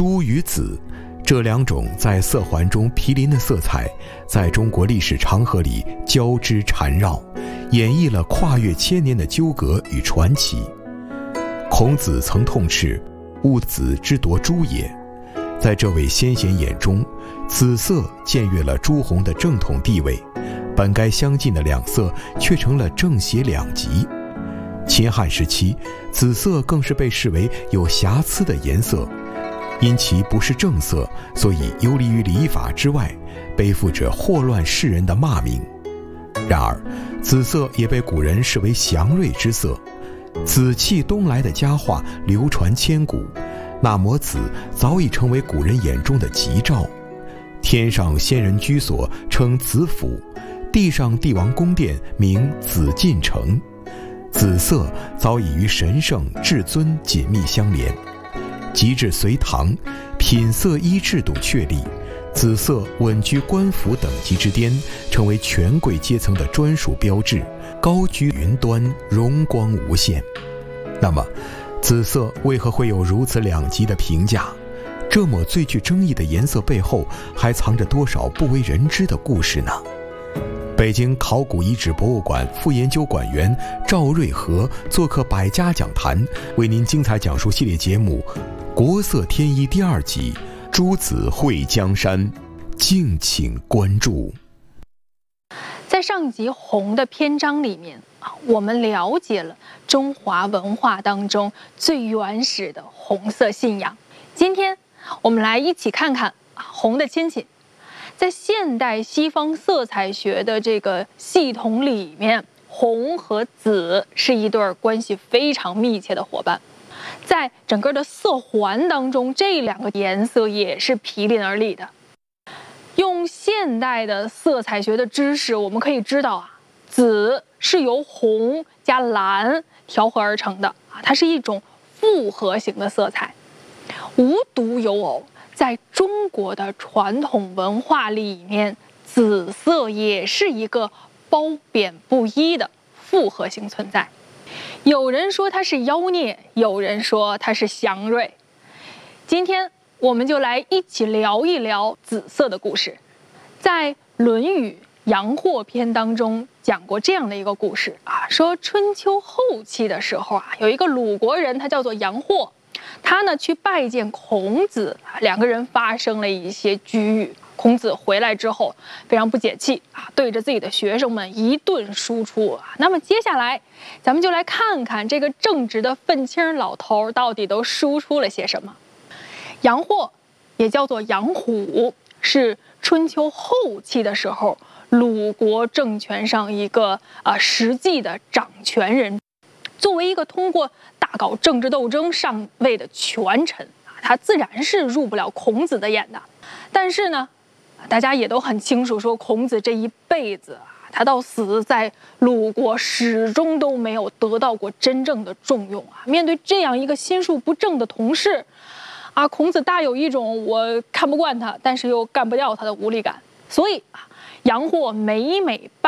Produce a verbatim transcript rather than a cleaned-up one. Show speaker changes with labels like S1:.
S1: 朱与紫，这两种在色环中毗邻的色彩，在中国历史长河里交织缠绕，演绎了跨越千年的纠葛与传奇。孔子曾痛斥物子之夺朱也，在这位先贤眼中，紫色僭越了朱红的正统地位，本该相近的两色却成了正邪两极。秦汉时期，紫色更是被视为有瑕疵的颜色，因其不是正色，所以游离于礼法之外，背负着祸乱世人的骂名。然而，紫色也被古人视为祥瑞之色，紫气东来的佳话流传千古，那抹紫早已成为古人眼中的吉兆。天上仙人居所称紫府，地上帝王宫殿名紫禁城。紫色早已与神圣至尊紧密相连。及至隋唐，品色衣制度确立，紫色稳居官府等级之巅，成为权贵阶层的专属标志，高居云端，荣光无限。那么，紫色为何会有如此两极的评价？这抹最具争议的颜色背后，还藏着多少不为人知的故事呢？北京考古遗址博物馆副研究馆员赵瑞和做客百家讲坛，为您精彩讲述系列节目《国色天衣》第二集《朱紫绘江山》，敬请关注。
S2: 在上集红的篇章里面啊，我们了解了中华文化当中最原始的红色信仰。今天我们来一起看看红的亲戚。在现代西方色彩学的这个系统里面，红和紫是一对关系非常密切的伙伴。在整个的色环当中，这两个颜色也是毗邻而立的。用现代的色彩学的知识，我们可以知道啊，紫是由红加蓝调和而成的啊，它是一种复合型的色彩，无独有偶。在中国的传统文化里面，紫色也是一个褒贬不一的复合性存在。有人说它是妖孽，有人说它是祥瑞。今天我们就来一起聊一聊紫色的故事。在《论语·阳货篇》当中讲过这样的一个故事啊，说春秋后期的时候啊，有一个鲁国人，他叫做阳货。他呢去拜见孔子，两个人发生了一些龃龉。孔子回来之后非常不解气啊，对着自己的学生们一顿输出啊。那么接下来，咱们就来看看这个正直的愤青老头到底都输出了些什么。阳货也叫做阳虎，是春秋后期的时候鲁国政权上一个啊实际的掌权人。作为一个通过大搞政治斗争上位的权臣啊，他自然是入不了孔子的眼的。但是呢，大家也都很清楚，说孔子这一辈子啊，他到死在鲁国始终都没有得到过真正的重用啊。面对这样一个心术不正的同事啊，孔子大有一种我看不惯他，但是又干不掉他的无力感。所以啊，阳货每每